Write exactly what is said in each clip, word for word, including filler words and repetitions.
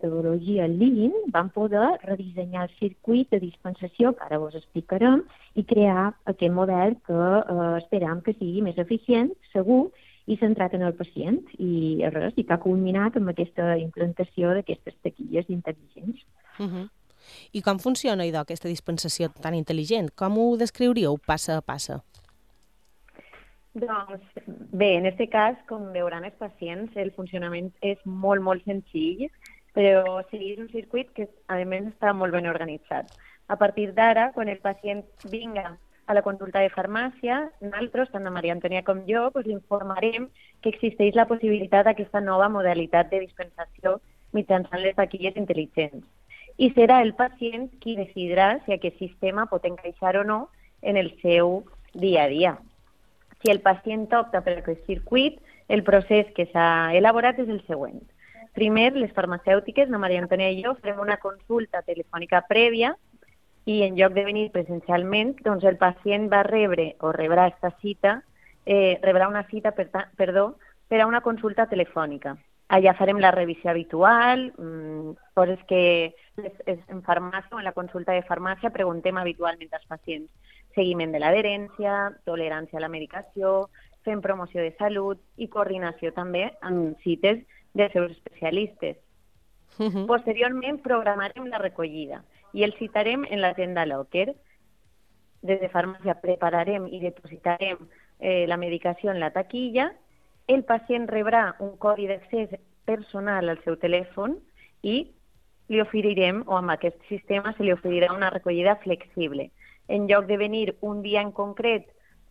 metodologia Lean, vam poder redissenyar el circuit de dispensació, que ara vos explicarem, i crear aquest model que eh, esperam que sigui més eficient, segur i centrat en el pacient. I res, i que ha culminat amb aquesta implantació d'aquestes taquilles intel·ligents. Uh -huh. I com funciona, idò, aquesta dispensació tan intel·ligent? Com ho descriuríeu passa a passa? Doncs bé, en aquest cas, com veuran els pacients, el funcionament és molt, molt senzill, però sí, és un circuit que, a més, està molt ben organitzat. A partir d'ara, quan el pacient vinga a la consulta de farmàcia, nosaltres, tant la Maria Antònia com jo, doncs, informarem que existeix la possibilitat d'aquesta nova modalitat de dispensació mitjançant les taquilles intel·ligents. I serà el pacient qui decidirà si aquest sistema pot encaixar o no en el seu dia a dia. Si el pacient opta per aquest circuit, el procés que s'ha elaborat és el següent. Primer, les farmacèutiques, la Maria Antònia i jo, farem una consulta telefònica prèvia i en lloc de venir presencialment, doncs el pacient va rebre o rebrà aquesta cita, eh, rebrà una cita per, perdó, per a una consulta telefònica. Allà farem la revisió habitual, mmm, coses que en farmàcia o en la consulta de farmàcia preguntem habitualment als pacients. Seguiment de l'adherència, tolerància a la medicació, fem promoció de salut i coordinació també amb cites dels seus especialistes. Uh-huh. Posteriorment programarem la recollida i el citarem en la tenda Locker. Des de farmàcia prepararem i depositarem eh, la medicació en la taquilla. El pacient rebrà un codi d'accés personal al seu telèfon i li oferirem, o amb aquest sistema, se li oferirà una recollida flexible. En lloc de venir un dia en concret,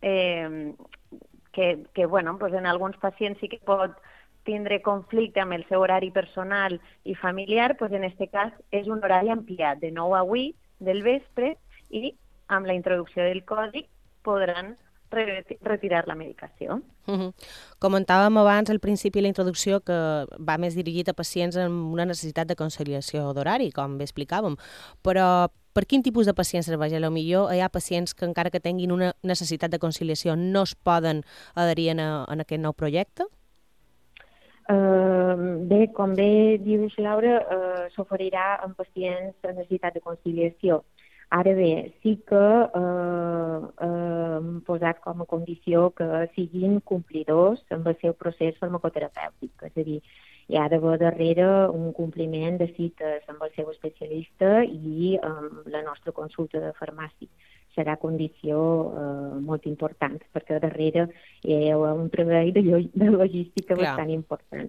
eh, que, que bueno, pues en alguns pacients sí que pot tindre conflicte amb el seu horari personal i familiar, pues en aquest cas és un horari ampliat, de nou a vuit del vespre, i amb la introducció del codi podran retirar la medicació. Uh -huh. Comentàvem abans al principi la introducció que va més dirigit a pacients amb una necessitat de conciliació d'horari, com bé explicàvem, però per quin tipus de pacients serveix? A millor hi ha pacients que encara que tinguin una necessitat de conciliació no es poden adherir a, a aquest nou projecte? Uh, bé, com bé dius, Laura, uh, s'oferirà amb pacients amb necessitat de conciliació. Ara bé, sí que eh, hem posat com a condició que siguin complidors amb el seu procés farmacoterapèutic. És a dir, hi ha d'haver darrere un compliment de cites amb el seu especialista i amb la nostra consulta de farmàcia. Serà condició eh, molt important, perquè darrere hi ha un treball de, de logística Clar. bastant important.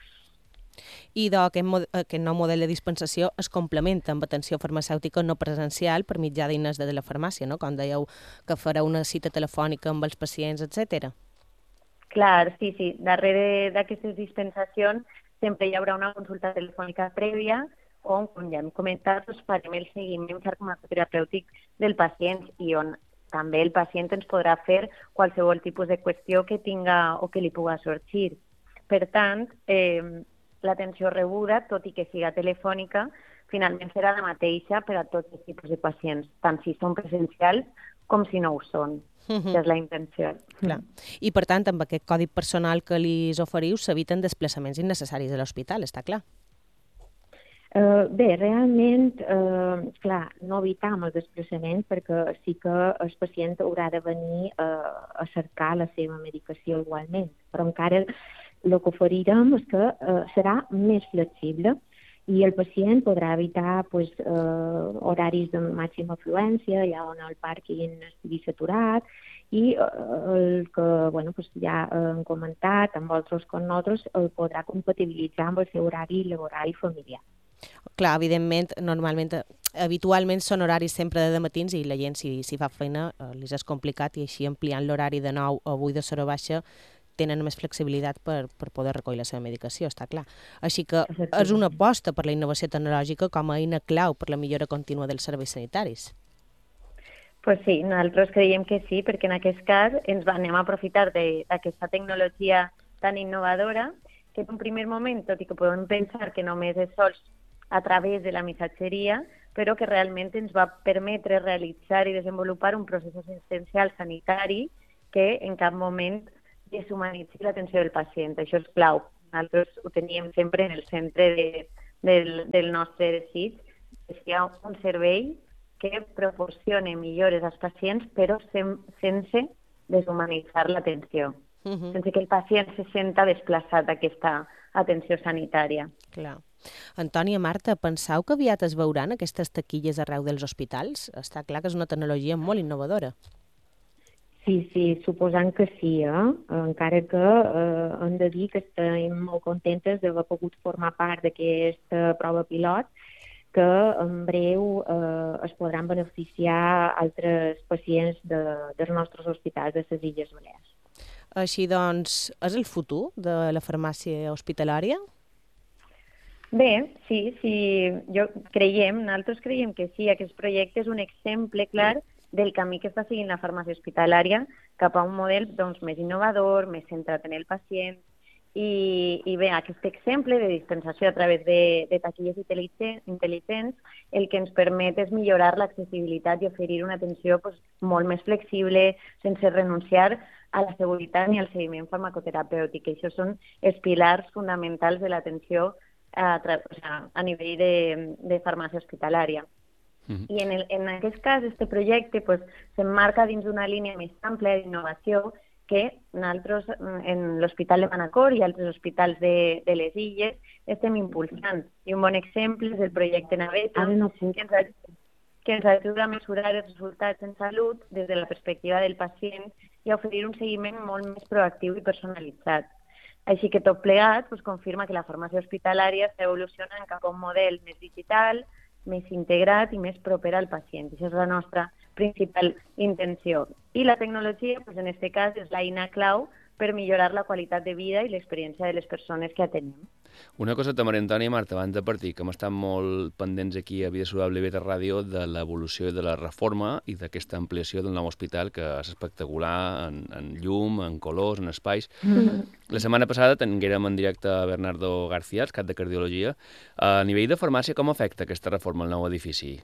I d'aquest aquest nou model de dispensació es complementa amb atenció farmacèutica no presencial per mitjà d'eines de la farmàcia, no? Com dèieu, que farà una cita telefònica amb els pacients, etcètera. Clar, sí, sí. Darrere d'aquestes dispensacions sempre hi haurà una consulta telefònica prèvia on, com ja hem comentat, us farem el seguiment farmacoterapèutic del pacient i on també el pacient ens podrà fer qualsevol tipus de qüestió que tinga o que li pugui sorgir. Per tant, eh, l'atenció rebuda, tot i que siga telefònica, finalment serà la mateixa per a tots els tipus de pacients, tant si són presencials com si no ho són. Uh-huh. Que és la intenció. Clar. I, per tant, amb aquest codi personal que li oferiu, s'eviten desplaçaments innecessaris a l'hospital, està clar? Uh, bé, realment, uh, clar, no evitam els desplaçaments perquè sí que el pacient haurà de venir uh, a cercar la seva medicació igualment, però encara el que oferirem és que uh, serà més flexible i el pacient podrà evitar pues, uh, horaris de màxima afluència, allà on el pàrquing estigui saturat, i uh, el que bueno, pues, ja hem comentat amb altres com nosaltres el podrà compatibilitzar amb el seu horari laboral i familiar. Clar, evidentment, normalment, habitualment són horaris sempre de matins i la gent, si, si fa feina, eh, li és complicat i així ampliant l'horari de nou a vuit de hora baixa tenen més flexibilitat per, per poder recollir la seva medicació, està clar. Així que és una aposta per la innovació tecnològica com a eina clau per la millora contínua dels serveis sanitaris. Pues sí, nosaltres creiem que sí, perquè en aquest cas ens anem a aprofitar d'aquesta tecnologia tan innovadora que en un primer moment, tot i que podem pensar que només és sols a través de la missatgeria, però que realment ens va permetre realitzar i desenvolupar un procés assistencial sanitari que en cap moment deshumanitzi l'atenció del pacient. Això és clau. Nosaltres ho teníem sempre en el centre de, del, del nostre desig, és que hi ha un servei que proporcione millores als pacients, però sem sense deshumanitzar l'atenció, uh -huh. sense que el pacient se senta desplaçat a aquesta atenció sanitària. Clar. Antònia, Marta, penseu que aviat es veuran aquestes taquilles arreu dels hospitals? Està clar que és una tecnologia molt innovadora. Sí, sí, suposant que sí, eh? encara que eh, hem de dir que estem molt contentes d'haver pogut formar part d'aquesta prova pilot, que en breu eh, es podran beneficiar altres pacients de, dels nostres hospitals de les Illes Balears. Així doncs, és el futur de la farmàcia hospitalària? Bé, sí, sí, jo creiem, nosaltres creiem que sí, aquest projecte és un exemple clar del camí que està seguint la farmàcia hospitalària cap a un model doncs, més innovador, més centrat en el pacient. I, i bé, aquest exemple de dispensació a través de, de taquilles intel·ligents el que ens permet és millorar l'accessibilitat i oferir una atenció pues, molt més flexible, sense renunciar a la seguretat ni al seguiment farmacoterapèutic. I això són els pilars fonamentals de l'atenció a, a nivell de, de farmàcia hospitalària. Uh-huh. I en, el, en aquest cas, este projecte pues, s'emmarca dins d'una línia més àmplia d'innovació que nosaltres en l'Hospital de Manacor i altres hospitals de, de les Illes estem impulsant. I un bon exemple és el projecte Naveta, no que, ens ajuda, que ens ajuda a mesurar els resultats en salut des de la perspectiva del pacient i a oferir un seguiment molt més proactiu i personalitzat. Així que tot plegat pues, confirma que la farmàcia hospitalària està evolucionant cap a un model més digital, més integrat i més proper al pacient. Això és la nostra principal intenció. I la tecnologia, pues, en aquest cas, és l'eina clau per millorar la qualitat de vida i l'experiència de les persones que atenem. Una cosa, Maria Antònia i Marta, abans de partir, que hem estat molt pendents aquí a Vida Saludable i Beta Ràdio de l'evolució i de la reforma i d'aquesta ampliació del nou hospital, que és espectacular en, en llum, en colors, en espais. Mm-hmm. La setmana passada tinguérem en directe a Bernardo García, el cap de Cardiologia. A nivell de farmàcia, com afecta aquesta reforma al nou edifici?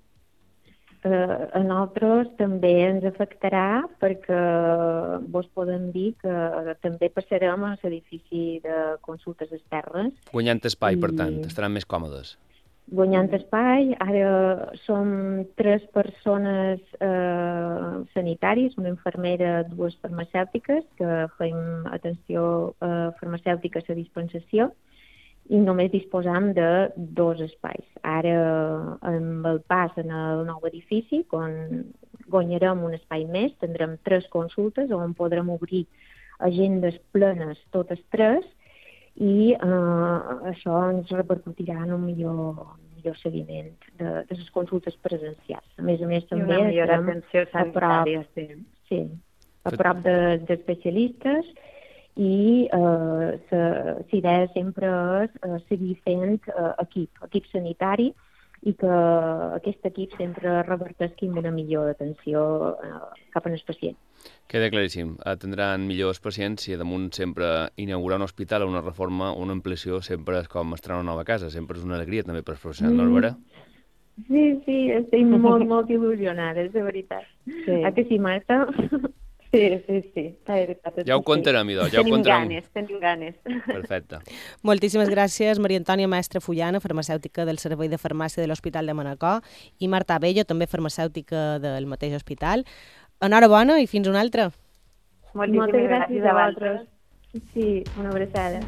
Uh, a nosaltres també ens afectarà perquè vos podem dir que uh, també passarem a l'edifici de consultes externes. Guanyant espai, i... per tant, estaran més còmodes. Guanyant espai, ara som tres persones eh, sanitaris, una infermera, dues farmacèutiques, que fem atenció eh, farmacèutica a la dispensació, i només disposam de dos espais. Ara, amb el pas en el nou edifici, quan guanyarem un espai més, tindrem tres consultes on podrem obrir agendes plenes totes tres i eh, això ens repercutirà en un millor, millor seguiment de, de les consultes presencials. A més a més, també una millor atenció sanitària, sí. Sí, a prop de, d'especialistes. I eh, l'idea sempre és eh, seguir fent eh, equip, equip sanitari, i que aquest equip sempre revertesqui en una millor atenció eh, cap al pacient. Queda claríssim. Atendran millors pacients i, damunt, sempre inaugurar un hospital o una reforma o una ampliació sempre és com estrenar una nova casa. Sempre és una alegria també per als professionals, no, Albera? Sí, sí, estic molt, molt il·lusionades, de veritat. Sí. A que sí, Marta? Sí, sí, sí. Ja ho contarem, idò. Ja tenim ho contarem. ganes, tenim ganes. Perfecte. Moltíssimes gràcies, Maria Antònia Mestre Fullana, farmacèutica del Servei de Farmàcia de l'Hospital de Manacor, i Marta Abello, també farmacèutica del mateix hospital. Enhorabona i fins una altra. Moltes gràcies a vosaltres. Sí, una abraçada.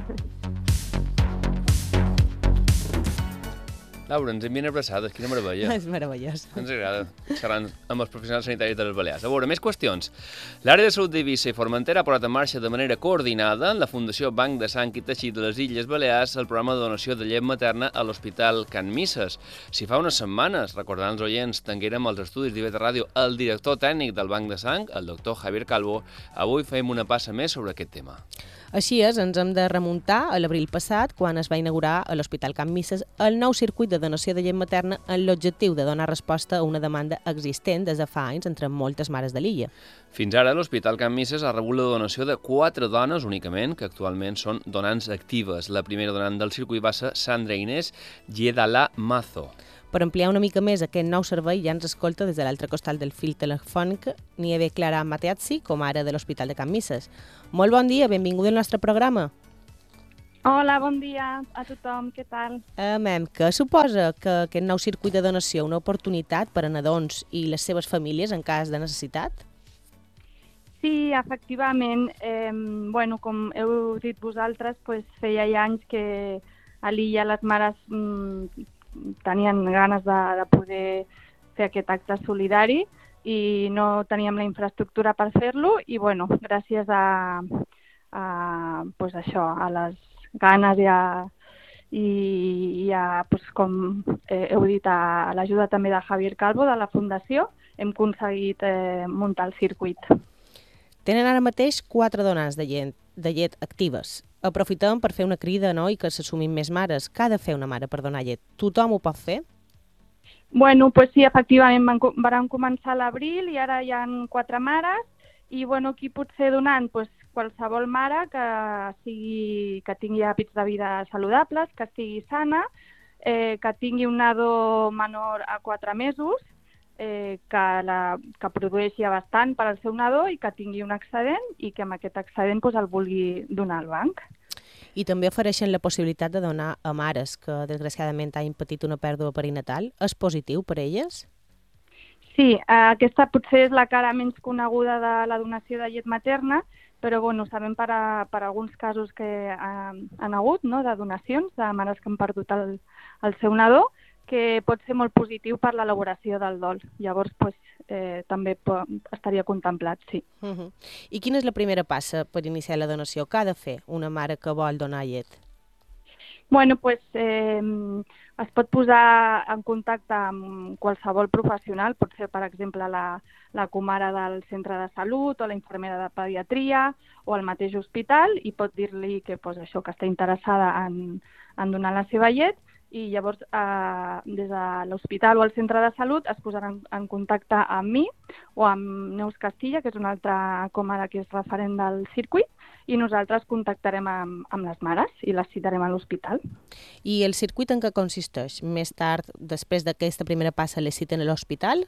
Laura, ens envien abraçades, quina meravella. És meravellós. Ens agrada xerrar amb els professionals sanitaris de les Balears. A veure, més qüestions. L'àrea de salut d'Eivissa i Formentera ha posat en marxa de manera coordinada la Fundació Banc de Sang i Teixit de les Illes Balears el programa de donació de llet materna a l'Hospital Can Misses. Si fa unes setmanes, recordant els oients, tinguérem als estudis d'Ibeta Ràdio el director tècnic del Banc de Sang, el doctor Javier Calvo, avui fem una passa més sobre aquest tema. Així és, ens hem de remuntar a l'abril passat, quan es va inaugurar a l'Hospital Can Misses el nou circuit de donació de llet materna amb l'objectiu de donar resposta a una demanda existent des de fa anys entre moltes mares de l'illa. Fins ara, l'Hospital Can Misses ha rebut la donació de quatre dones únicament, que actualment són donants actives. La primera donant del circuit va ser Sandra Inés Giedalà Mazo. Per ampliar una mica més aquest nou servei ja ens escolta des de l'altre costat del fil telefònic Nieve Clara Mateazzi, com ara de l'Hospital de Can Misses. Molt bon dia, benvinguda al nostre programa. Hola, bon dia a tothom, què tal? Eh, Mem, què suposa que aquest nou circuit de donació una oportunitat per a nadons i les seves famílies en cas de necessitat? Sí, efectivament. Eh, bueno, com heu dit vosaltres, pues, feia ja anys que a l'illa les mares mm, tenien ganes de, de poder fer aquest acte solidari i no teníem la infraestructura per fer-lo i, bueno, gràcies a, a, pues, això, a les ganes i a, i, i a, pues, com eh, heu dit, a, a l'ajuda també de Javier Calvo de la Fundació, hem aconseguit eh, muntar el circuit. Tenen ara mateix quatre donants de llet, de llet actives. Aprofitem per fer una crida, no?, i que s'assumin més mares. Què ha de fer una mare per donar llet? Tothom ho pot fer? Bueno, pues sí, efectivament, van, van començar a l'abril i ara hi ha quatre mares i bueno, qui pot ser donant? Pues qualsevol mare que, sigui, que tingui hàbits de vida saludables, que estigui sana, eh, que tingui un nadó menor a quatre mesos, eh, que, la, que produeixi bastant per al seu nadó i que tingui un excedent i que amb aquest excedent pues, el vulgui donar al banc. I també ofereixen la possibilitat de donar a mares que desgraciadament hagin patit una pèrdua perinatal. És positiu per a elles? Sí, aquesta potser és la cara menys coneguda de la donació de llet materna, però bueno, sabem per, a, per alguns casos que eh, han hagut, no?, de donacions de mares que han perdut el, el seu nadó, que pot ser molt positiu per l'elaboració del dol. Llavors, pues, eh, també estaria contemplat, sí. Uh -huh. I quina és la primera passa per iniciar la donació? Què ha de fer una mare que vol donar llet? Bueno, pues, eh, es pot posar en contacte amb qualsevol professional, pot ser, per exemple, la, la comare del centre de salut o la infermera de pediatria o el mateix hospital i pot dir-li que, pues, això, que està interessada en, en donar la seva llet i llavors eh, des de l'hospital o el centre de salut es posaran en contacte amb mi o amb Neus Castilla, que és una altra comare que és referent del circuit, i nosaltres contactarem amb, amb les mares i les citarem a l'hospital. I el circuit en què consisteix? Més tard, després d'aquesta primera passa, les citen a l'hospital?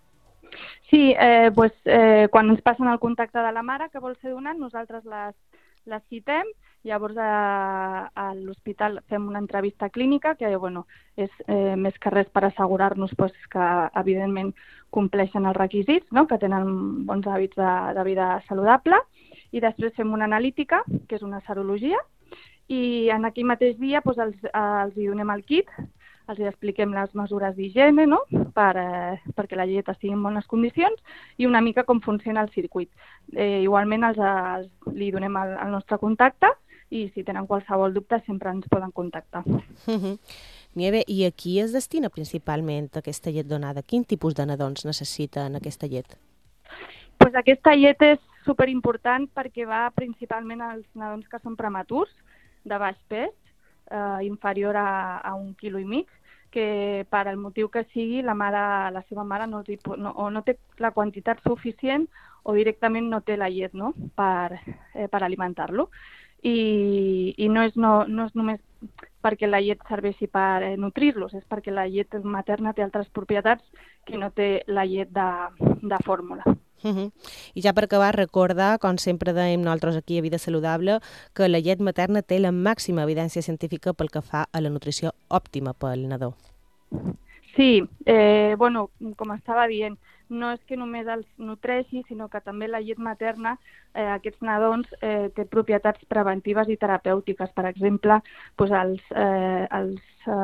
Sí, eh, pues, eh, quan ens passen el contacte de la mare que vol ser donant, nosaltres les, les citem. Llavors a, a l'hospital fem una entrevista clínica que bueno, és eh, més que res per assegurar-nos pues, que evidentment compleixen els requisits, no?, que tenen bons hàbits de, de vida saludable i després fem una analítica, que és una serologia, i en aquell mateix dia pues, els, els hi donem el kit, els hi expliquem les mesures d'higiene, no?, per, eh, perquè la llet estigui en bones condicions i una mica com funciona el circuit. Eh, igualment els, els, li donem el, el nostre contacte i si tenen qualsevol dubte sempre ens poden contactar. Uh-huh. Nieve, i a qui es destina principalment aquesta llet donada? Quin tipus de nadons necessiten aquesta llet? Pues aquesta llet és superimportant perquè va principalment als nadons que són prematurs, de baix pes, eh, inferior a, a un quilo i mig, que per al motiu que sigui la, mare, la seva mare no, no, o no té la quantitat suficient o directament no té la llet, no?, per, eh, per alimentar-lo. I, i no, és, no, no és només perquè la llet serveixi per eh, nutrir-los, és perquè la llet materna té altres propietats que no té la llet de, de fórmula. Uh -huh. I ja per acabar, recordar, com sempre dèiem nosaltres aquí a Vida Saludable, que la llet materna té la màxima evidència científica pel que fa a la nutrició òptima pel nadó. Sí, eh, bueno, com estava dient, no és que només els nutreixi, sinó que també la llet materna, eh, aquests nadons, eh, té propietats preventives i terapèutiques. Per exemple, doncs els, eh, els,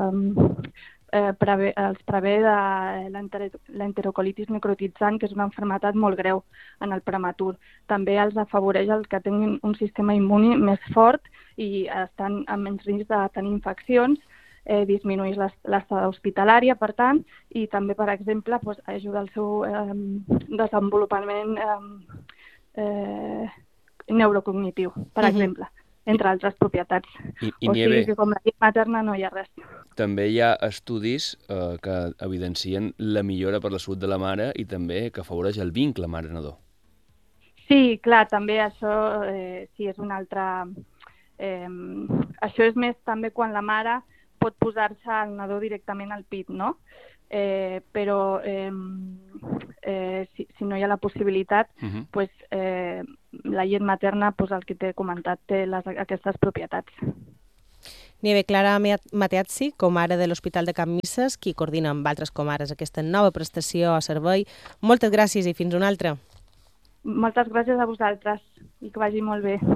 eh, preve, els prevé de l'enterocolitis necrotitzant, que és una malaltia molt greu en el prematur. També els afavoreix els que tinguin un sistema immuni més fort i estan amb menys risc de tenir infeccions, Eh, disminueix l'estada hospitalària, per tant, i també, per exemple, pues, ajuda al seu eh, desenvolupament eh, eh, neurocognitiu, per uh-huh. exemple, entre altres propietats. I, i o Nieve, sigui que com la llet materna no hi ha res. També hi ha estudis eh, que evidencien la millora per la salut de la mare i també que afavoreix el vincle mare-nadó. Sí, clar, també això eh, sí, és un altre... Eh, això és més també quan la mare pot posar-se el nadó directament al pit, no? Eh, però eh, eh, si, si no hi ha la possibilitat, uh-huh. pues, eh, la llet materna, pues, el que t'he comentat, té les, aquestes propietats. N'hi ha Clara Mateazzi, comare de l'Hospital de Can Misses, qui coordina amb altres comares aquesta nova prestació o servei. Moltes gràcies i fins una altra. Moltes gràcies a vosaltres i que vagi molt bé.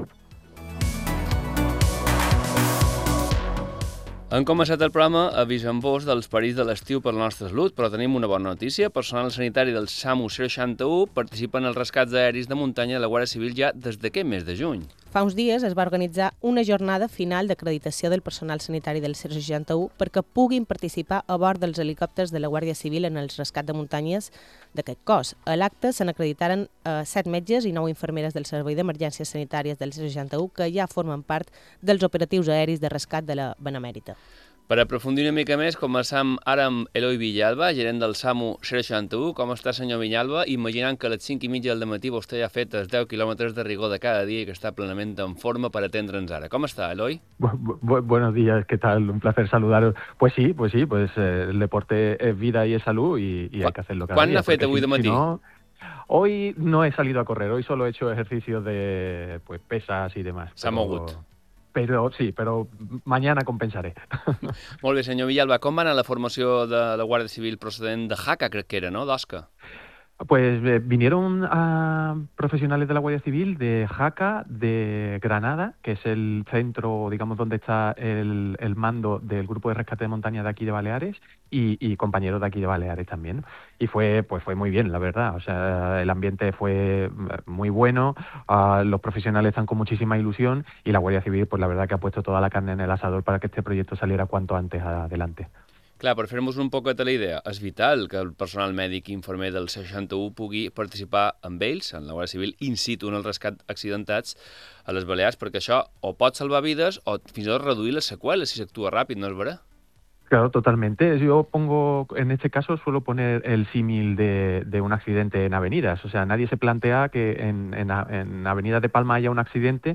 Hem començat el programa avisant-vos dels perills de l'estiu per la nostra salut, però tenim una bona notícia. Personal sanitari del SAMU seixanta-u participa en els rescats aeris de muntanya de la Guàrdia Civil ja des d'aquest mes de juny. Fa uns dies es va organitzar una jornada final d'acreditació del personal sanitari del seixanta-u perquè puguin participar a bord dels helicòpters de la Guàrdia Civil en els rescats de muntanyes d'aquest cos. A l'acte se n'acreditaren eh, set metges i nou infermeres del Servei d'Emergències Sanitàries del seixanta-u que ja formen part dels operatius aeris de rescat de la Benemèrita. Per aprofundir una mica més, començam ara amb Eloi Villalba, gerent del SAMU seixanta-u. Com està, senyor Villalba? Imaginant que a les cinc i mitja del matí vostè ja ha fet els deu quilòmetres de rigor de cada dia i que està plenament en forma per atendre'ns ara. Com està, Eloi? Bu bu buenos días, ¿qué tal? Un placer saludaros. Pues sí, pues sí, pues eh, el deporte es vida y es salud y, y hay que hacerlo cada día. ¿Cuándo ha fet avui si, de matí? Si no, hoy no he salido a correr, hoy solo he hecho ejercicios de pues pesas y demás. S'ha mogut. Pero sí, pero mañana compensaré. Molt bé, senyor Villalba. Com va anar la formació de la Guàrdia Civil procedent de Jaca, crec que era, no? D'Osca. Pues eh, vinieron a profesionales de la Guardia Civil de Jaca, de Granada, que es el centro, digamos, donde está el, el mando del grupo de rescate de montaña de aquí de Baleares y, y compañeros de aquí de Baleares también. Y fue, pues fue muy bien, la verdad. O sea, el ambiente fue muy bueno, uh, los profesionales están con muchísima ilusión y la Guardia Civil, pues la verdad que ha puesto toda la carne en el asador para que este proyecto saliera cuanto antes adelante. Clar, per fer-nos un poquet la idea, és vital que el personal mèdic i infermer del seixanta-u pugui participar amb ells, en la Guàrdia Civil, in situ en el rescat accidentats a les Balears, perquè això o pot salvar vides o fins i tot reduir les seqüeles si s'actua ràpid, no és vera? Claro, totalmente. Yo pongo, en este caso suelo poner el símil de, de un accidente en avenidas. O sea, nadie se plantea que en, en, en Avenida de Palma haya un accidente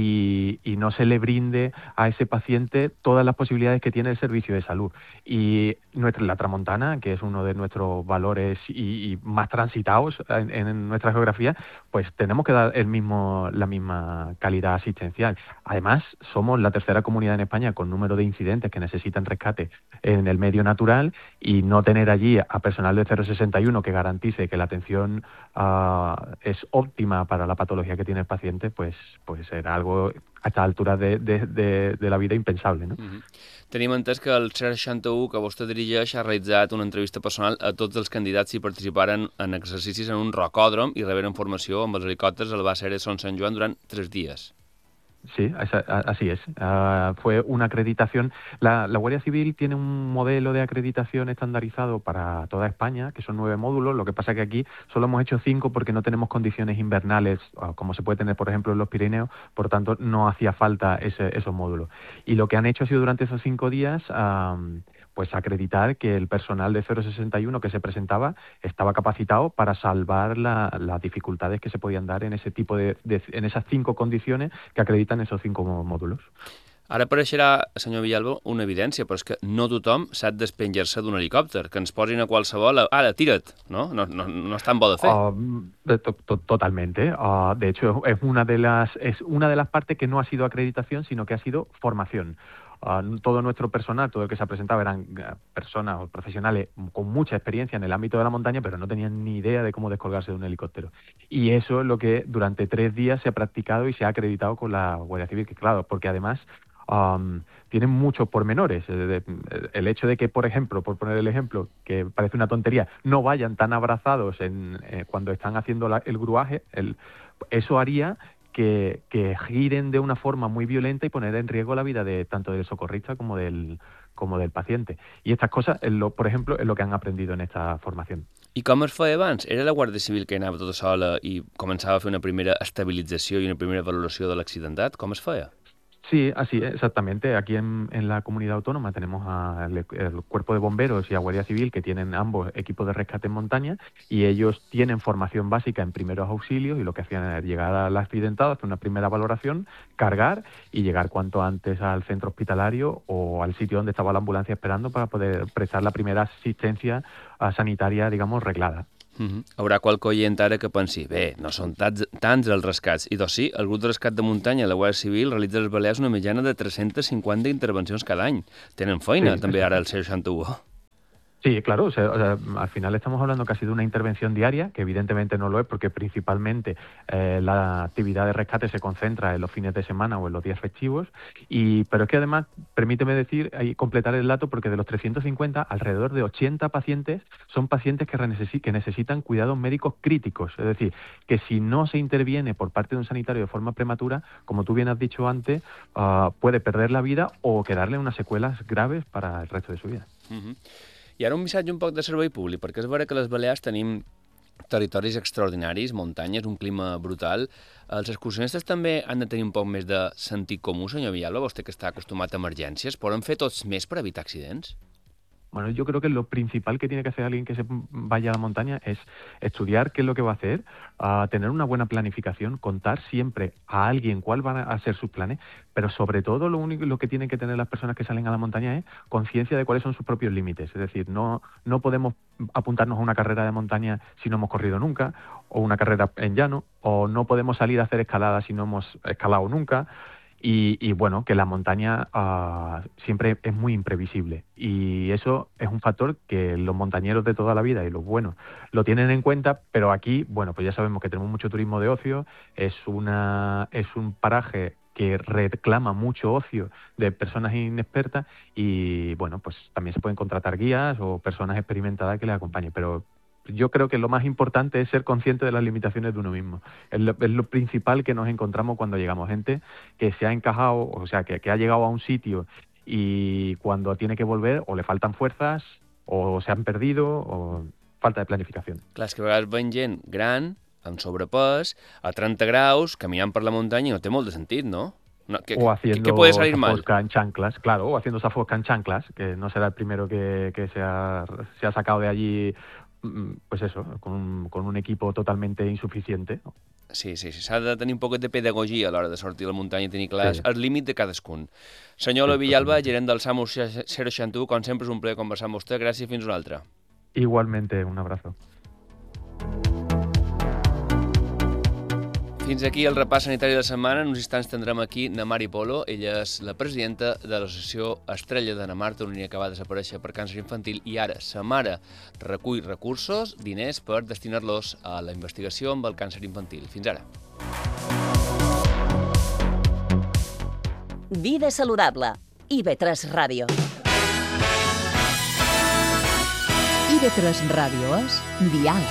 y, y no se le brinde a ese paciente todas las posibilidades que tiene el servicio de salud. Y nuestra, la Tramontana, que es uno de nuestros valores y, y más transitados en, en nuestra geografía, pues tenemos que dar el mismo, la misma calidad asistencial. Además, somos la tercera comunidad en España con número de incidentes que necesitan rescate en el medio natural y no tener allí a personal de cero sesenta y uno que garantice que la atención uh, es óptima para la patología que tiene el paciente, pues, pues era algo a esta altura de, de, de, de la vida impensable, ¿no? Mm-hmm. Tenim entès que el seixanta-u que vostè dirigeix ha realitzat una entrevista personal a tots els candidats si participaren en exercicis en un rocòdrom i reberen formació amb els helicòpters al Base Aeri de Son Sant Joan durant tres dies. Sí, así es. Uh, fue una acreditación. La, la Guardia Civil tiene un modelo de acreditación estandarizado para toda España, que son nueve módulos. Lo que pasa es que aquí solo hemos hecho cinco porque no tenemos condiciones invernales, como se puede tener, por ejemplo, en los Pirineos. Por tanto, no hacía falta ese, esos módulos. Y lo que han hecho ha sido durante esos cinco días um, pues acreditar que el personal de cero sesenta y uno que se presentaba estaba capacitado para salvar la, las dificultades que se podían dar en ese tipo de, de en esas cinco condiciones que acreditan esos cinco módulos. Ara apareixerà, senyor Villalba, una evidència, però és que no tothom sap despenjar-se d'un helicòpter, que ens posin a qualsevol, ara, tira't, ¿no? No, no, no és tan bo de fer. Uh, to to totalmente. Uh, de hecho, es una de las es una de las partes que no ha sido acreditación, sino que ha sido formación. Uh, todo nuestro personal, todo el que se ha presentado, eran personas o profesionales con mucha experiencia en el ámbito de la montaña, pero no tenían ni idea de cómo descolgarse de un helicóptero. Y eso es lo que durante tres días se ha practicado y se ha acreditado con la Guardia Civil, que claro, porque además um, tienen muchos pormenores. El hecho de que, por ejemplo, por poner el ejemplo, que parece una tontería, no vayan tan abrazados en, eh, cuando están haciendo la, el gruaje, el, eso haría Que, que giren de una forma muy violenta y poner en riesgo la vida de tanto del socorrista como del, como del paciente. Y estas cosas, es lo, por ejemplo, es lo que han aprendido en esta formación. I com es feia abans? Era la Guàrdia Civil que anava tota sola i començava a fer una primera estabilització i una primera valoració de l'accidentat? Com es feia? Sí, así es, exactamente. Aquí en, en la comunidad autónoma tenemos al Cuerpo de Bomberos y a Guardia Civil, que tienen ambos equipos de rescate en montaña, y ellos tienen formación básica en primeros auxilios, y lo que hacían era llegar al accidentado, hacer una primera valoración, cargar y llegar cuanto antes al centro hospitalario o al sitio donde estaba la ambulancia esperando para poder prestar la primera asistencia uh, sanitaria, digamos, reglada. Uh -huh. Haurà qualque oient ara que pensi, bé, no són tants, tants els rescats. I doncs sí, el grup de rescat de muntanya i la Guàrdia Civil realitza a les Balears una mitjana de tres-centes cinquanta intervencions cada any. Tenen feina, Sí, també sí. ara el seixanta u. Sí, claro, o sea, o sea, al final estamos hablando casi de una intervención diaria, que evidentemente no lo es porque principalmente eh, la actividad de rescate se concentra en los fines de semana o en los días festivos, y pero es que además, permíteme decir y completar el dato, porque de los trescientos cincuenta, alrededor de ochenta pacientes son pacientes que, necesi- que necesitan cuidados médicos críticos, es decir, que si no se interviene por parte de un sanitario de forma prematura, como tú bien has dicho antes, uh, puede perder la vida o quedarle unas secuelas graves para el resto de su vida. Uh -huh. I ara un missatge un poc de servei públic, perquè és vera que les Balears tenim territoris extraordinaris, muntanyes, un clima brutal. Els excursionistes també han de tenir un poc més de sentit comú, senyor Villalba, vostè que està acostumat a emergències. Poden fer tots més per evitar accidents? Bueno, yo creo que lo principal que tiene que hacer alguien que se vaya a la montaña es estudiar qué es lo que va a hacer, uh, tener una buena planificación, contar siempre a alguien cuál van a ser sus planes, pero sobre todo lo único lo que tienen que tener las personas que salen a la montaña es conciencia de cuáles son sus propios límites. Es decir, no, no podemos apuntarnos a una carrera de montaña si no hemos corrido nunca, o una carrera en llano, o no podemos salir a hacer escalada si no hemos escalado nunca. Y, y bueno, que la montaña uh, siempre es muy imprevisible y eso es un factor que los montañeros de toda la vida y los buenos lo tienen en cuenta, pero aquí, bueno, pues ya sabemos que tenemos mucho turismo de ocio, es, una, es un paraje que reclama mucho ocio de personas inexpertas y bueno, pues también se pueden contratar guías o personas experimentadas que les acompañen, pero yo creo que lo más importante es ser consciente de las limitaciones de uno mismo. Es lo, es lo principal que nos encontramos cuando llegamos. Gente que se ha encajado, o sea, que, que ha llegado a un sitio y cuando tiene que volver o le faltan fuerzas o se han perdido o falta de planificación. Clar, és que a vegades veiem gent gran, amb sobrepès, a trenta graus, caminant per la muntanya i no té molt de sentit, no? No, ¿qué, o haciendo ¿qué puede salir mal? Zafosca en chanclas, claro, o haciendo Zafosca en chanclas, que no será el primero que, que se, ha, se ha sacado de allí, pues eso, con un, con un equipo totalmente insuficiente, ¿no? Sí, sí, sí, s'ha de tenir un poquet de pedagogia a l'hora de sortir a la muntanya i tenir clar sí. el límit de cadascun. Senyor sí, Villalba, gerent del SAMUR seixanta u, com sempre és un plaer conversar amb vostè. Gràcies, fins una altra. Igualmente, un abrazo. Fins aquí el repàs sanitari de la setmana. En uns instants tindrem aquí na Mari Polo. Ella és la presidenta de l'associació Estrella de na Marta, una línia que va desaparèixer per càncer infantil i ara sa mare recull recursos, diners, per destinar-los a la investigació amb el càncer infantil. Fins ara. Vida saludable. I ve tres Ràdio. I ve tres Ràdio és Dial.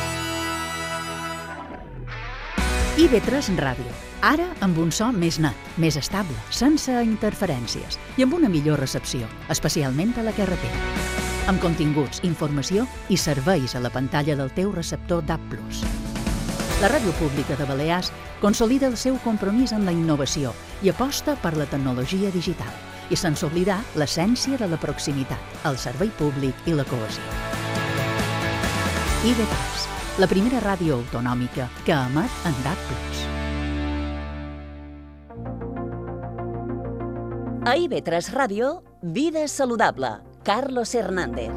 I ve tres Ràdio. Ara amb un so més net, més estable, sense interferències i amb una millor recepció, especialment a la carretera. Amb continguts, informació i serveis a la pantalla del teu receptor D A B plus. La Ràdio Pública de Balears consolida el seu compromís amb la innovació i aposta per la tecnologia digital i sense oblidar l'essència de la proximitat, el servei públic i la cohesió. I ve tres, la primera ràdio autonòmica que emet en D A B plus. A I ve tres Ràdio, Vida saludable. Carlos Hernández.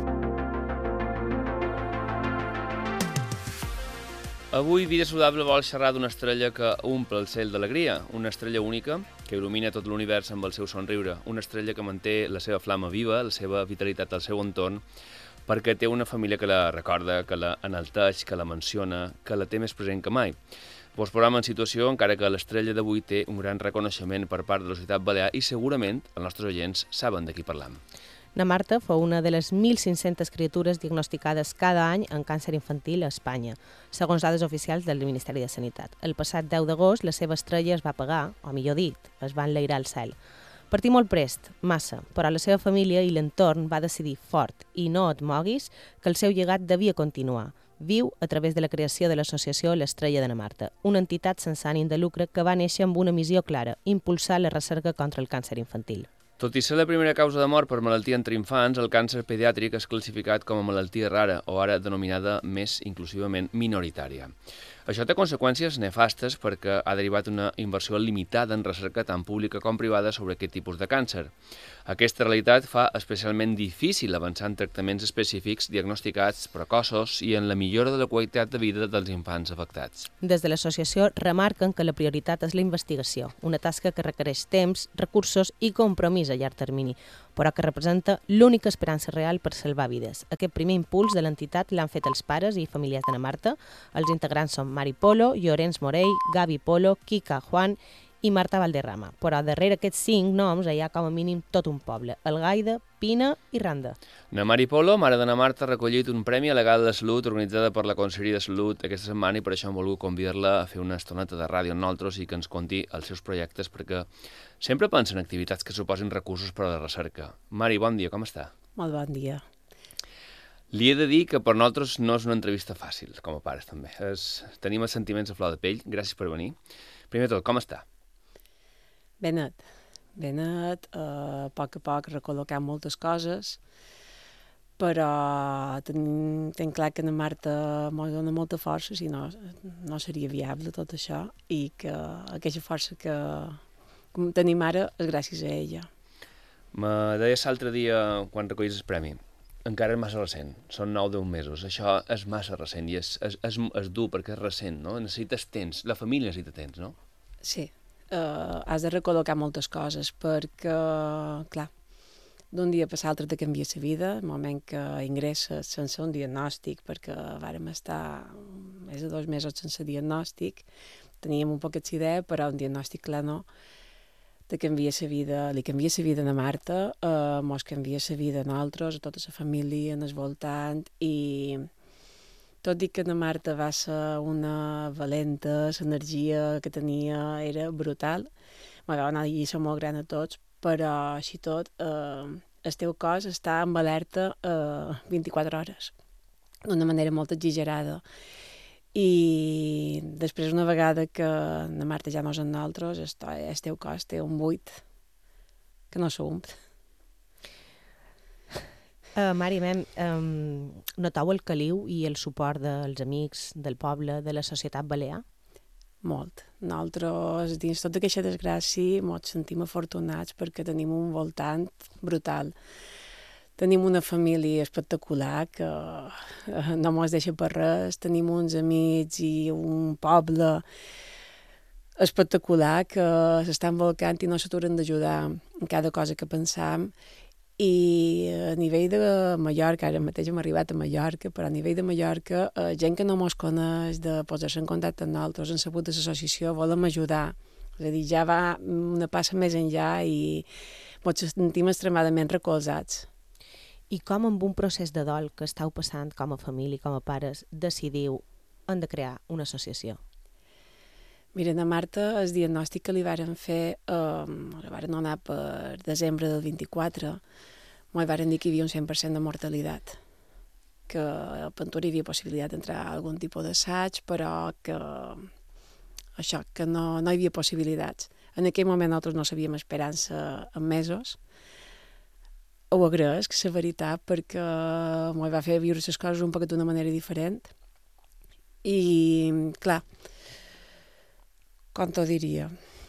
Avui Vida Saludable vol xerrar d'una estrella que omple el cel d'alegria, una estrella única que il·lumina tot l'univers amb el seu somriure, una estrella que manté la seva flama viva, la seva vitalitat al seu entorn, perquè té una família que la recorda, que la enalteix, que la menciona, que la té més present que mai. Vos posam en situació, encara que l'estrella d'avui té un gran reconeixement per part de la societat balear i segurament els nostres oients saben de qui parlam. Na Marta fou una de les mil cinc-centes criatures diagnosticades cada any en càncer infantil a Espanya, segons dades oficials del Ministeri de Sanitat. El passat deu d'agost la seva estrella es va apagar, o millor dit, es va enlairar al cel. Partí molt prest, massa, però la seva família i l'entorn va decidir fort, i no et moguis, que el seu llegat devia continuar. Viu a través de la creació de l'associació L'Estrella de na Marta, una entitat sense ànim de lucre que va néixer amb una missió clara, impulsar la recerca contra el càncer infantil. Tot i ser la primera causa de mort per malaltia entre infants, el càncer pediàtric és classificat com a malaltia rara o ara denominada més inclusivament minoritària. Això té conseqüències nefastes perquè ha derivat una inversió limitada en recerca tant pública com privada sobre aquest tipus de càncer. Aquesta realitat fa especialment difícil avançar en tractaments específics diagnosticats precoços i en la millora de la qualitat de vida dels infants afectats. Des de l'associació remarquen que la prioritat és la investigació, una tasca que requereix temps, recursos i compromís a llarg termini, però que representa l'única esperança real per salvar vides. Aquest primer impuls de l'entitat l'han fet els pares i famílies d'Anna Marta. Els integrants són Mari Polo, Llorenç Morell, Gavi Polo, Kika Juan i Marta Valderrama. Però darrere aquests cinc noms hi ha com a mínim tot un poble, Algaida, Pina i Randa. Na Mari Polo, mare d'Anna Marta, ha recollit un premi a la Gala de Salut organitzada per la Conselleria de Salut aquesta setmana i per això hem volgut convidar-la a fer una estoneta de ràdio amb nosaltres i que ens conti els seus projectes perquè sempre pensa en activitats que suposin recursos per a la recerca. Mari, bon dia, com està? Molt bon dia. Li he de dir que per nosaltres no és una entrevista fàcil, com a pares també. És... Tenim els sentiments a flor de pell, gràcies per venir. Primer de tot, com està? Bé net, bé net, a poc a poc recol·locant moltes coses, però ten, tenc clar que la Marta m'ho dona molta força, si no, no seria viable tot això, i que aquesta força que, que tenim ara és gràcies a ella. Me deies l'altre dia, quan recollis el premi, encara és massa recent, són nou o deu mesos, això és massa recent i és, és, és, és dur perquè és recent, no? Necessites temps, la família necessita temps, no? Sí. Uh, has de recol·locar moltes coses perquè, clar, d'un dia per l'altre te canvia la vida, el moment que ingresses sense un diagnòstic, perquè vàrem estar més de dos mesos sense diagnòstic, teníem un poquet d'idea, però un diagnòstic clar no, te canvia la vida, li canvia la vida a la Marta, uh, mos canvia la vida a nosaltres, a tota la família, en el voltant, i tot i que la Marta va ser una valenta, l'energia que tenia era brutal. Me va anar a lliçó molt gran a tots, però així tot eh, el teu cos està en alerta eh, vint-i-quatre hores, d'una manera molt exagerada. I després, una vegada que la Marta ja no és amb nosaltres, el teu cos té un buit que no s'omple. Uh, Mari, mem, um, noteu el caliu i el suport dels amics, del poble, de la societat balear? Molt. Nosaltres, dins tota aquesta desgràcia, ens sentim afortunats perquè tenim un voltant brutal. Tenim una família espectacular que uh, no ens deixa per res. Tenim uns amics i un poble espectacular que s'estan volcant i no s'aturen d'ajudar en cada cosa que pensam. I a nivell de Mallorca, ara mateix hem arribat a Mallorca, però a nivell de Mallorca, eh, gent que no mos coneix, de posar-se en contacte amb nosaltres, han sabut de l'associació, volem ajudar. És a dir, ja va una passa més enllà i ens sentim extremadament recolzats. I com amb un procés de dol que estàu passant com a família, com a pares, decidiu hem de crear una associació? Mira, a Marta, el diagnòstic que li varen fer, eh, li varen donar per desembre del vint-i-quatre, m'ho varen dir que hi havia un cent per cent de mortalitat, que al Pentura hi havia possibilitat d'entrar a algun tipus d'assaig, però que això, que no, no hi havia possibilitats. En aquell moment nosaltres no sabíem esperança en mesos. Ho agraeix, la veritat, perquè m'ho va fer viure les coses un poc d'una manera diferent. I, clar, com t'ho diria?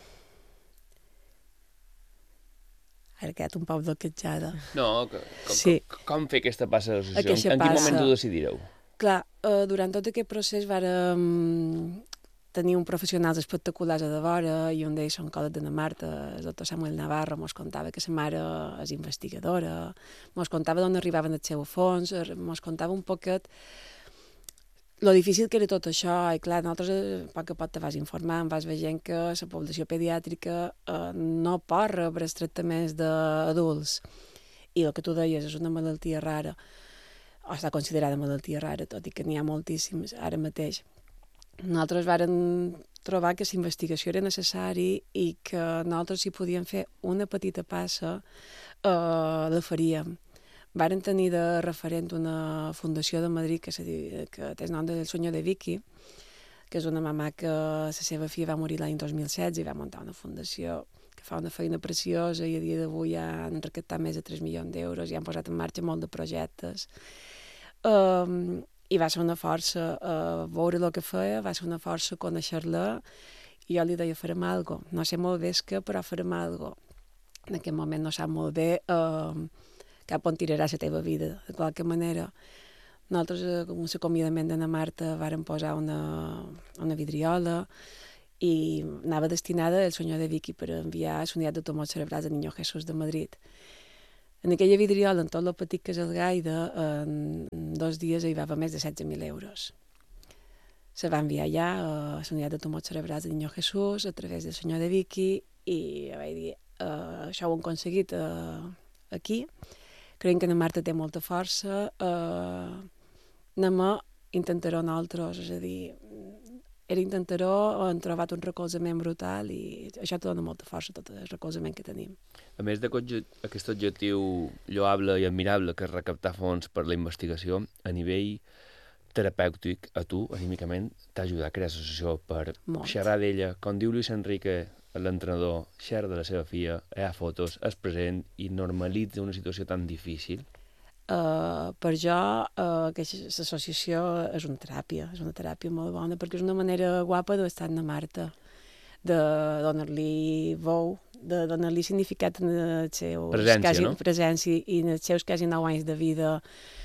Ara he quedat un poc bloquejada. No, que, com, sí. com, com fer aquesta passa de l'associació? Aquesta En quin passa... moment ho decidireu? Clar, eh, durant tot aquest procés vàrem tenir un professionals espectaculars a de vora i un d'ells són col·legues de la Marta, el doctor Samuel Navarro, mos contava que sa mare és investigadora, mos contava d'on arribaven els seus fons, mos contava un poquet lo difícil que era tot això, i clar, nosaltres a poc a poc te vas informant, vas veient que la població pediàtrica eh, no pot rebre els tractaments d'adults. I el que tu deies és una malaltia rara, o està considerada malaltia rara, tot i que n'hi ha moltíssims ara mateix. Nosaltres vàrem trobar que la investigació era necessari i que nosaltres, si podíem fer una petita passa, eh, la faríem. Varen tenir de referent una fundació de Madrid que, se, que té el nom del senyor de Vicky, que és una mamà que la seva filla va morir l'any dos mil setze i va muntar una fundació que fa una feina preciosa i a dia d'avui ja han recaptat més de tres milions d'euros i han posat en marxa molt de projectes. Um, I va ser una força uh, veure el que feia, va ser una força conèixer-la i jo li deia farem alguna cosa. No sé molt bé què, però farem alguna cosa. en aquest moment no sap molt bé eh, cap on tirarà la teva vida. De qualque manera, nosaltres, eh, com un acomiadament d'Anna Marta, vàrem posar una, una vidriola i anava destinada al senyor de Vicky per enviar a l'unitat de tumors cerebrals de Niño Jesús de Madrid. En aquella vidriola, en tot el petit que és el Gaida, en dos dies hi va haver més de setze mil euros. Se va enviar ja a la unitat de tumors cerebrals de Niño Jesús a través del senyor de Vicky i vaig dir, uh, això ho hem aconseguit uh, aquí. Creiem que la Marta té molta força. Uh, anem a intentar-ho nosaltres, és a dir, era intentar-ho, hem trobat un recolzament brutal i això te dona molta força, tot el recolzament que tenim. A més d'aquest objectiu lloable i admirable que és recaptar fons per la investigació, a nivell terapèutic, a tu, anímicament, t'ha ajudat a crear l'associació per Molt. xerrar d'ella. Com diu Luis Enrique, l'entrenador, xerra de la seva filla, hi ha fotos, és present i normalitza una situació tan difícil. Uh, per jo, uh, l'associació és una teràpia, és una teràpia molt bona, perquè és una manera guapa d'estar amb la Marta, de donar-li veu, de donar-li significat en els seus... Presència, quasi, no? Presència, i en els seus quasi nou anys de vida.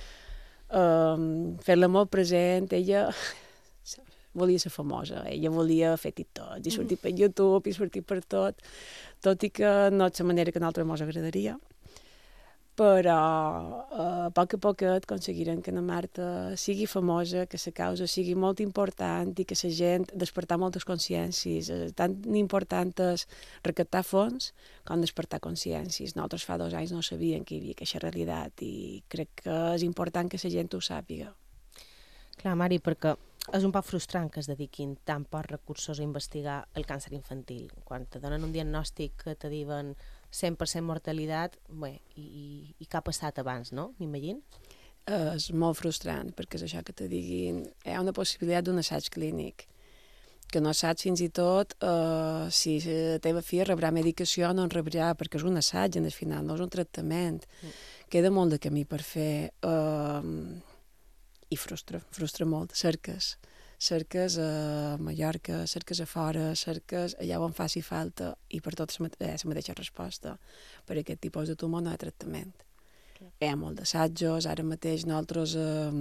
Uh, fer-la molt present, ella volia ser famosa, ella volia fer TikTok, i sortir per YouTube, i sortir per tot, tot i que no és la manera que a nosaltres ens agradaria. Però uh, a poc a poquet aconseguirem que la Marta sigui famosa, que la causa sigui molt important i que la gent despertar moltes consciències. Tan important és recaptar fons com despertar consciències. Nosaltres fa dos anys no sabíem que hi havia aquesta realitat i crec que és important que la gent ho sàpiga. Clar, Mari, perquè és un poc frustrant que es dediquin tan pocs recursos a investigar el càncer infantil. Quan te donen un diagnòstic que te diuen cent per cent mortalitat, bé, i, i, i què ha passat abans, no? M'imagino? És molt frustrant, perquè és això que te diguin, hi ha una possibilitat d'un assaig clínic, que no saps fins i tot uh, si la teva filla rebrà medicació o no en rebrà, perquè és un assaig, en el final, no és un tractament. Mm. Queda molt de camí per fer, uh, i frustra, frustra molt. Cerques, cerques a Mallorca, cerques a fora, cerques allà on faci falta, i per tot la mateixa resposta. Per aquest tipus de tumor no hi ha tractament. Clar. Hi ha molt d'assajos, ara mateix nosaltres,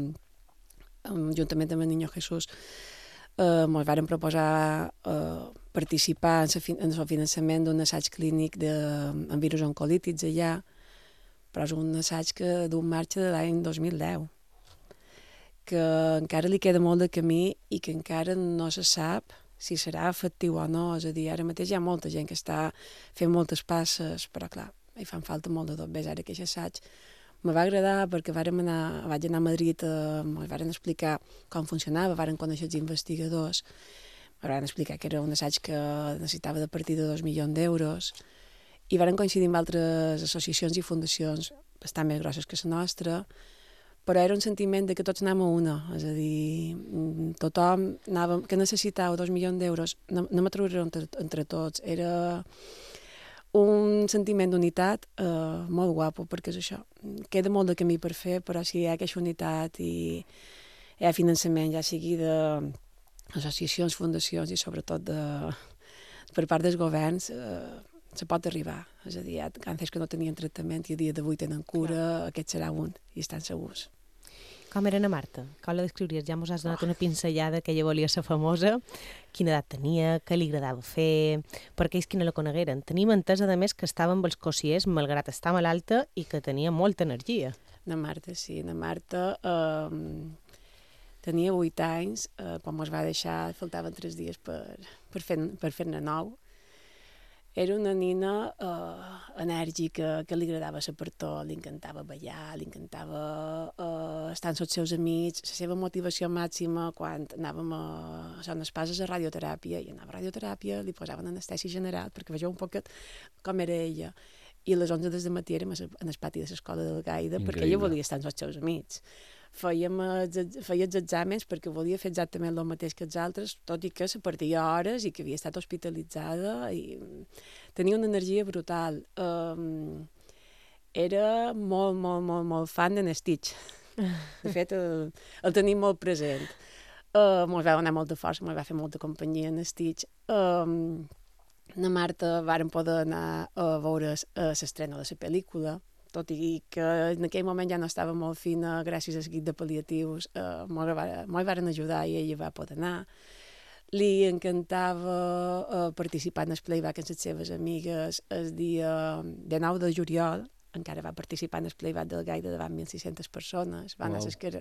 eh, juntament amb el Niño Jesús, eh, ens vàrem proposar eh, participar en, fin en el finançament d'un assaig clínic de, en virus oncolítics allà, però és un assaig que du en marxa de l'any dos mil deu. Que encara li queda molt de camí i que encara no se sap si serà efectiu o no. És a dir, ara mateix hi ha molta gent que està fent moltes passes, però clar, hi fan falta molt de tot. Ves, ara aquest assaig me va agradar perquè vàrem anar, vaig anar a Madrid, eh, ens varen explicar com funcionava, varen conèixer els investigadors, ens varen explicar que era un assaig que necessitava de partir de dos milions d'euros i varen coincidir amb altres associacions i fundacions bastant més grosses que la nostra, però era un sentiment de que tots anàvem a una, és a dir, tothom anàvem, que necessitava dos milions d'euros, no, no m'atrauríem entre, entre tots, era un sentiment d'unitat eh, molt guapo, perquè és això, queda molt de camí per fer, però si hi ha aquesta unitat i hi ha finançament, ja sigui d'associacions, fundacions i sobretot de, per part dels governs, eh, se pot arribar, és a dir, hi ha càncers que no tenien tractament i a dia d'avui tenen cura, clar. Aquest serà un, i estan segurs. Com era na Marta? Com la descriuries? Ja ens has donat una pinzellada que ella volia ser famosa. Quina edat tenia? Què li agradava fer? Per aquells que no la conegueren. Tenim entesa, a més, que estava amb els cossiers, malgrat estar malalta, i que tenia molta energia. Na Marta, sí. Na Marta eh, tenia vuit anys, eh, quan ens va deixar, faltaven tres dies per, per fer-ne per fer nou. Era una nina eh, enèrgica, que li agradava ser per tot, li encantava ballar, li encantava eh, estar amb els seus amics. La seva motivació màxima quan anàvem a, a les passes a radioteràpia, i anava a radioteràpia, li posaven anestèsia general, perquè veieu un poquet com era ella. I a les onze del matí érem en el pati de l'escola del Gaida, perquè ella volia estar amb els seus amics. Fèiem, feia els exàmens perquè volia fer exactament el mateix que els altres, tot i que se perdia hores i que havia estat hospitalitzada i tenia una energia brutal. Um, era molt, molt, molt, molt fan de Stitch. De fet, el, el tenim molt present. Uh, ens va donar molta força, ens va fer molta companyia en Stitch. Um, la Marta varen poder anar a veure l'estrena de la pel·lícula, tot i que en aquell moment ja no estava molt fina, gràcies al guit de pal·liatius, eh, m'hi varen ajudar i ella va poder anar. Li encantava eh, participar en el playback amb les seves amigues el dia dinou de juliol, encara va participar en el playback del Gaire davant mil sis-centes persones, va anar wow.